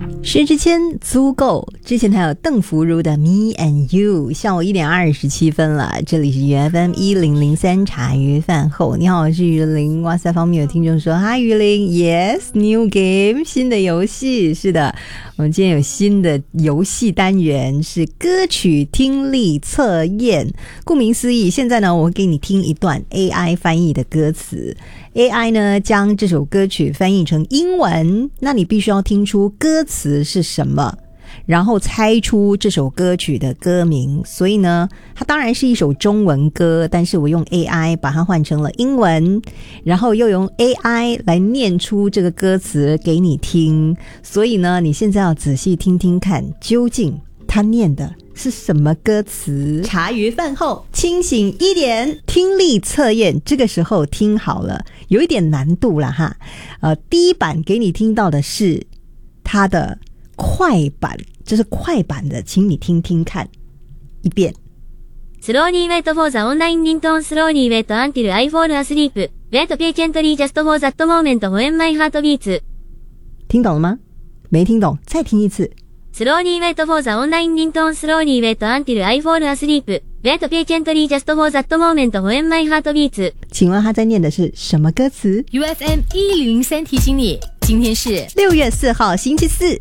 薛之谦足够，之前还有邓福如的 Me and You。 下午1点27分了，这里是 UFM 1003茶余饭后。你好，我是于林。哇塞，方面有听众说嗨于林 Yes new game 新的游戏。是的，我们今天有新的游戏单元，是歌曲听力测验。顾名思义，现在呢我会给你听一段 AI 翻译的歌词， AI 呢将这首歌曲翻译成英文，那你必须要听出歌词是什么，然后猜出这首歌曲的歌名。所以呢它当然是一首中文歌，但是我用 AI 把它换成了英文，然后又用 AI 来念出这个歌词给你听。所以呢你现在要仔细听听看，究竟它念的是什么歌词。茶余饭后清醒一点，听力测验这个时候听好了，有一点难度啦哈。第一版给你听到的是它的快版，这是快版的，请你聽聽看一遍。 Slowly wait for the online ringtone, slowly wait until I fall asleep. Wait patiently just for that moment when my heart beats. 听懂了吗？没听懂，再听一次。 Slowly wait for the online ringtone, slowly wait until I fall asleep. Wait patiently just for that moment when my heart beats. 请问他在念的是什么歌词？ UFM 1003提醒你，今天是 6月4号星期四。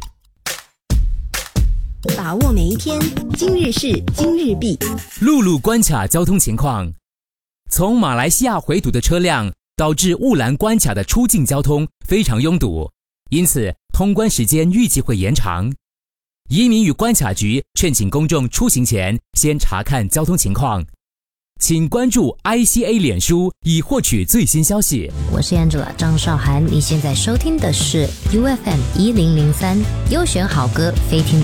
把握每一天，今日事今日毕。 陆路关卡交通情况：从马来西亚回堵的车辆导致雾兰关卡的出境交通非常拥堵，因此通关时间预计会延长。移民与关卡局劝请公众出行前先查看交通情况，请关注 ICA 脸书以获取最新消息。 我是 Angela 张韶涵，你现在收听的是 UFM 1003，优选好歌，非听不